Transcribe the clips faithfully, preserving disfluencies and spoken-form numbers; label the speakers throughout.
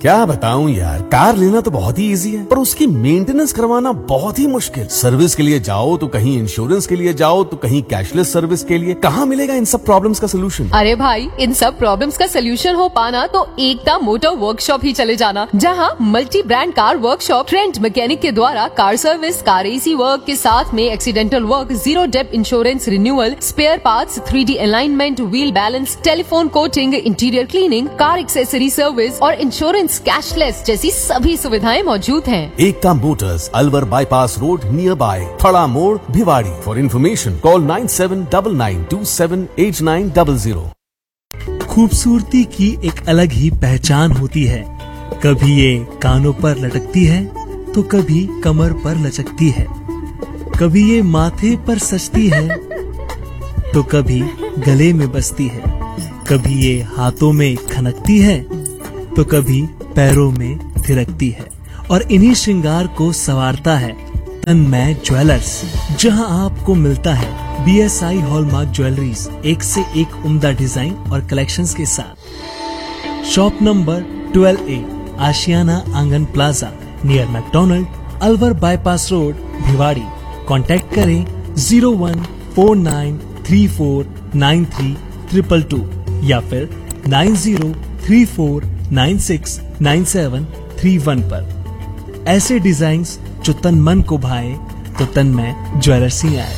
Speaker 1: क्या बताऊं यार, कार लेना तो बहुत ही इजी है पर उसकी मेंटेनेंस करवाना बहुत ही मुश्किल। सर्विस के लिए जाओ तो कहीं इंश्योरेंस के लिए जाओ तो कहीं कैशलेस सर्विस के लिए। कहाँ मिलेगा इन सब प्रॉब्लम्स का सोल्यूशन?
Speaker 2: अरे भाई, इन सब प्रॉब्लम्स का सोल्यूशन हो पाना तो एकता मोटर वर्कशॉप ही चले जाना, जहां multi brand car workshop trend mechanic के द्वारा car service, car AC work के साथ में accidental work, zero depth insurance renewal, spare parts, three D alignment, wheel balance, telephone coating, interior cleaning, car accessory service और insurance cashless जैसी सभी सुविधाएं मौजूद हैं।
Speaker 1: एकता Motors, Alwar bypass road, near by थड़ा मोड़, Bhiwadi. For information call nine seven double nine to seven eight nine double zero.
Speaker 3: खूबसूरती की एक अलग ही पहचान होती है। कभी ये कानों पर लटकती है तो कभी कमर पर लचकती है, कभी ये माथे पर सजती है तो कभी गले में बसती है, कभी ये हाथों में खनकती है तो कभी पैरों में थिरकती है। और इन्हीं श्रृंगार को संवारता है तन्मय ज्वेलर्स, जहां आपको मिलता है B S I hallmark jewelleries एक से एक उम्दा डिजाइन और कलेक्शंस के साथ। शॉप नंबर ट्वेल्व ए, आशियाना आंगन plaza, near McDonald, Alwar bypass road, Bhiwadi. Contact करें zero one four nine three four nine three triple two या फिर nine zero three four nine six nine seven three one पर। ऐसे designs जो तन मन को भाए तो तन्मय ज्वेलर्स ही आए।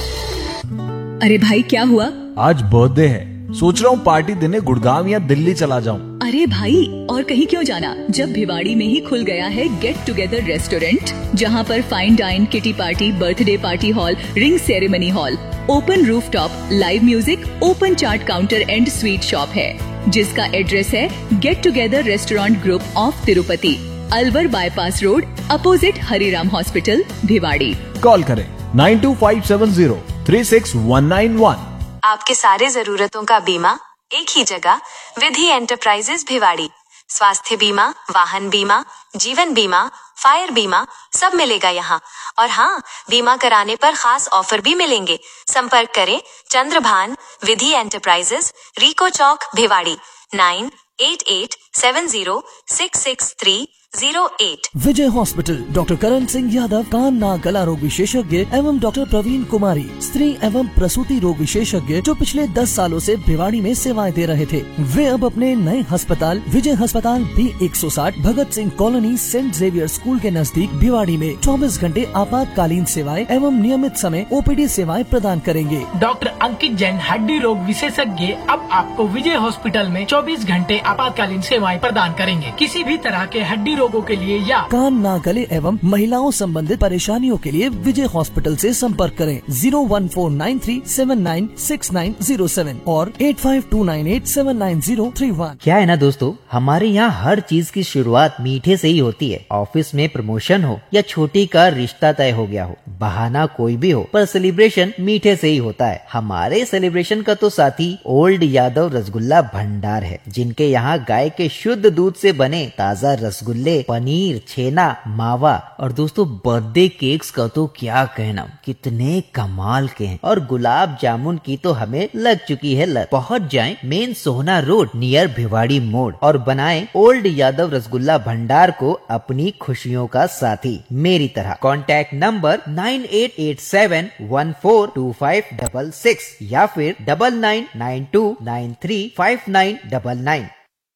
Speaker 4: अरे भाई, क्या हुआ?
Speaker 5: आज बर्थडे है, सोच रहा हूँ पार्टी देने गुड़गांव या दिल्ली चला जाऊँ।
Speaker 4: अरे भाई, और कहीं क्यों जाना, जब भिवाड़ी में ही खुल गया है गेट टुगेदर रेस्टोरेंट, जहाँ पर fine dine, kitty party, birthday party hall, ring ceremony hall, open rooftop, live music, open chaat counter and sweet shop है, जिसका एड्रेस है get together restaurant group of Tirupati, Alwar bypass road, opposite Hariram hospital, Bhiwadi.
Speaker 5: Call करें nine to five seven zero three six one nine one.
Speaker 6: आपके सारे जरूरतों का बीमा एक ही जगह, विधि एंटरप्राइजेज भिवाड़ी। स्वास्थ्य बीमा, वाहन बीमा, जीवन बीमा, फायर बीमा सब मिलेगा यहाँ। और हाँ, बीमा कराने पर खास ऑफर भी मिलेंगे। संपर्क करें चंद्रभान विधि एंटरप्राइजेज, रिको चौक, Bhiwadi. Nine eight eight seven zero six six three zero eight.
Speaker 7: विजय हॉस्पिटल, डॉक्टर करण सिंह यादव, कान नाक गला रोग विशेषज्ञ एवं डॉक्टर प्रवीण कुमारी, स्त्री एवं प्रसूति रोग विशेषज्ञ, जो पिछले दस सालों से भिवाड़ी में सेवाएं दे रहे थे, वे अब अपने नए अस्पताल विजय अस्पताल बी एक सौ साठ Bhagat Singh colony, Saint Xavier school के नजदीक भिवाड़ी में चौबीस घंटे आपातकालीन सेवाएं एवं नियमित समय ओ पी डी सेवाएं प्रदान करेंगे।
Speaker 8: डॉक्टर अंकित जैन, हड्डी रोग विशेषज्ञ, अब आपको विजय हॉस्पिटल में चौबीस घंटे आपातकालीन सेवाएं प्रदान करेंगे। किसी भी तरह के हड्डी रोगों के लिए या
Speaker 7: कान नाक गले एवं महिलाओं संबंधित परेशानियों के लिए विजय हॉस्पिटल से संपर्क करें zero one four nine three seven nine six nine zero seven और eight five to nine eight seven nine zero three one.
Speaker 9: क्या है ना दोस्तों, हमारे यहाँ हर चीज की शुरुआत मीठे से ही होती है। ऑफिस में प्रमोशन हो या छोटी का रिश्ता तय हो गया हो, बहाना कोई भी हो, पर सेलिब्रेशन मीठे से ही होता है। हमारे सेलिब्रेशन का तो साथी ओल्ड यादव रसगुल्ला भंडार है, जिनके यहाँ गाय के शुद्ध दूध से बने ताजा रसगुल्ले, पनीर, छेना, मावा और दोस्तों बर्थडे केक्स का तो क्या कहना, कितने कमाल के हैं। और गुलाब जामुन की तो हमें लग चुकी है लत। पहुंच जाएं मेन सोहना रोड नियर भिवाड़ी मोड़ और बनाएं ओल्ड यादव रसगुल्ला भंडार को अपनी खुशियों का साथी मेरी तरह। Contact number nine eight eight seven one four to five double six या फिर double nine nine to nine three five nine double nine.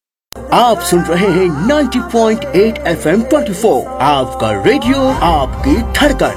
Speaker 10: आप सुन रहे हैं ninety point eight F M twenty four, आपका रेडियो, आपकी धड़कन।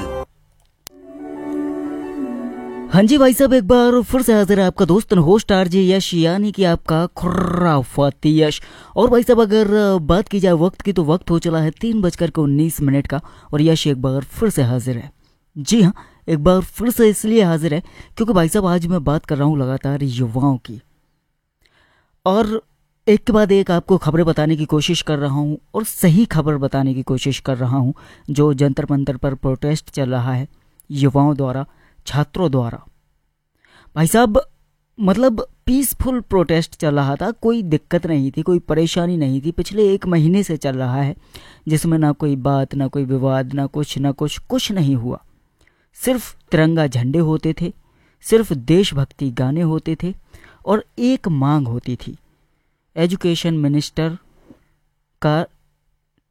Speaker 11: हाँ जी भाई साहब, एक बार फिर से हाजिर है आपका दोस्त होस्ट आरजे यश, यानी कि आपका खुर्राफाती यश। और भाई साहब, अगर बात की जाए वक्त की तो वक्त हो चला है तीन बजकर के उन्नीस मिनट का और यश एक बार फिर से हाजिर है। जी हाँ, एक बार फिर से इसलिए हाजिर है क्योंकि भाई साहब आज मैं बात कर रहा हूँ लगातार युवाओं की, और एक के बाद एक आपको खबरें बताने की कोशिश कर रहा हूँ और सही खबर बताने की कोशिश कर रहा हूँ। जो जंतर मंतर पर प्रोटेस्ट चल रहा है युवाओं द्वारा, छात्रों द्वारा, भाई साहब मतलब पीसफुल प्रोटेस्ट चल रहा था, कोई दिक्कत नहीं थी, कोई परेशानी नहीं थी। पिछले एक महीने से चल रहा है जिसमें ना कोई बात, ना कोई विवाद, ना कुछ ना कुछ कुछ नहीं हुआ। सिर्फ तिरंगा झंडे होते थे, सिर्फ देशभक्ति गाने होते थे और एक मांग होती थी, एजुकेशन मिनिस्टर का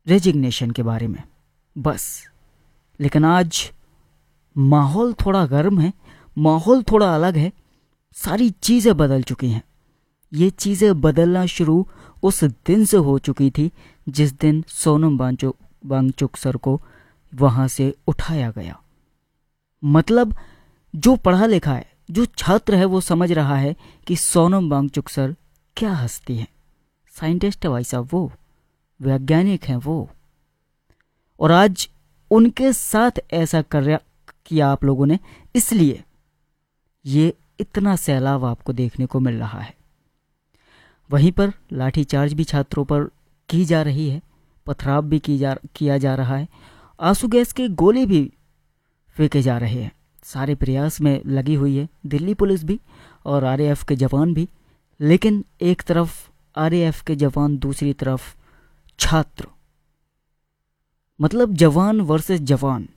Speaker 11: रेजिग्नेशन के बारे में, बस। लेकिन आज माहौल थोड़ा गर्म है, माहौल थोड़ा अलग है, सारी चीज़ें बदल चुकी हैं। ये चीज़ें बदलना शुरू उस दिन से हो चुकी थी जिस दिन सोनम वांगचुक वांगचुक सर को वहाँ से उठाया गया। मतलब जो पढ़ा लिखा है, जो छात्र है, वो समझ रहा है कि सोनम वांगचुक सर क्या हस्ती है। साइंटिस्ट है भाई साहब, वो वैज्ञानिक हैं वो। और आज उनके साथ ऐसा कर किया आप लोगों ने, इसलिए ये इतना सैलाब आपको देखने को मिल रहा है। वहीं पर लाठीचार्ज भी छात्रों पर की जा रही है, पथराव भी की जा किया जा रहा है, आंसू गैस के गोले भी फेंके जा रहे हैं। सारे प्रयास में लगी हुई है दिल्ली पुलिस भी और आरएएफ के जवान भी। लेकिन एक तरफ आरएएफ के जवान, दूसरी तरफ छात्र, मतलब जवान वर्सेस जवान।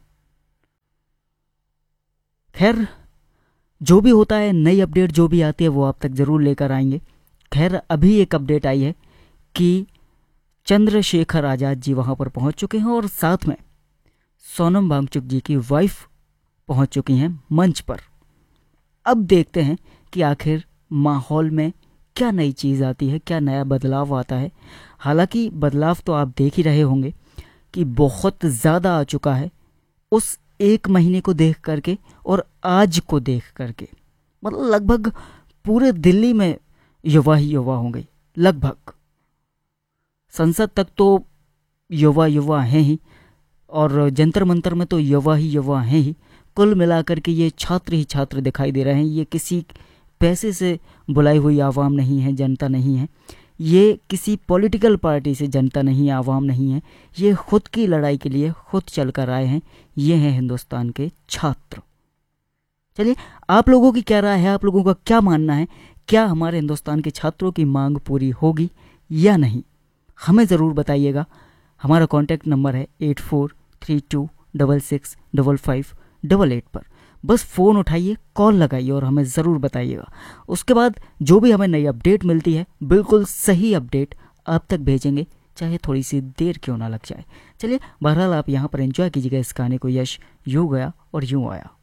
Speaker 11: खैर, जो भी होता है, नई अपडेट जो भी आती है वो आप तक जरूर लेकर आएंगे। खैर, अभी एक अपडेट आई है कि चंद्रशेखर आजाद जी वहां पर पहुंच चुके हैं और साथ में सोनम वांगचुक जी की वाइफ पहुंच चुकी हैं मंच पर। अब देखते हैं कि आखिर माहौल में क्या नई चीज़ आती है, क्या नया बदलाव आता है। हालांकि बदलाव तो आप देख ही रहे होंगे कि बहुत ज़्यादा आ चुका है उस एक महीने को देख करके और आज को देख करके। मतलब लगभग पूरे दिल्ली में युवा ही युवा होंगे, लगभग। संसद तक तो युवा युवा हैं ही और जंतर मंतर में तो युवा ही युवा हैं ही। कुल मिलाकर के ये छात्र ही छात्र दिखाई दे रहे हैं। ये किसी पैसे से बुलाई हुई आवाम नहीं है, जनता नहीं है। ये किसी पॉलिटिकल पार्टी से जनता नहीं, आवाम नहीं है। ये खुद की लड़ाई के लिए खुद चल कर आए हैं। ये हैं हिंदुस्तान के छात्र। चलिए, आप लोगों की क्या राय है, आप लोगों का क्या मानना है? क्या हमारे हिंदुस्तान के छात्रों की मांग पूरी होगी या नहीं? हमें ज़रूर बताइएगा। हमारा कॉन्टैक्ट नंबर है eight four three to double six double five double eight पर। बस फ़ोन उठाइए, कॉल लगाइए और हमें ज़रूर बताइएगा। उसके बाद जो भी हमें नई अपडेट मिलती है, बिल्कुल सही अपडेट आप तक भेजेंगे, चाहे थोड़ी सी देर क्यों ना लग जाए। चलिए, बहरहाल आप यहाँ पर एंजॉय कीजिएगा इस गाने को। यश यूँ गया और यूँ आया।